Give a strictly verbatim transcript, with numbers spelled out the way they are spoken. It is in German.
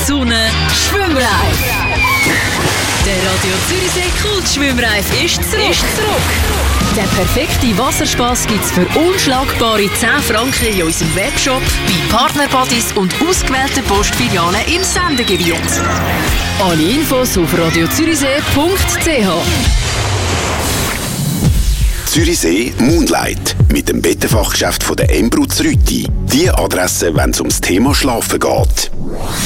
Sonne, Schwimmreif. Der Radio Zürichsee Kultschwimmreif ist zurück. Ist zurück. Der perfekte Wasserspass gibt's für unschlagbare zehn Franken in unserem Webshop, bei Partnerbuddies und ausgewählten Postfilialen im Sendegebiet. Alle Infos auf radiozürichsee punkt c h. Zürichsee Moonlight mit dem Bettenfachgeschäft von der Embruz Rüti. Die Adresse, wenn es ums Thema Schlafen geht.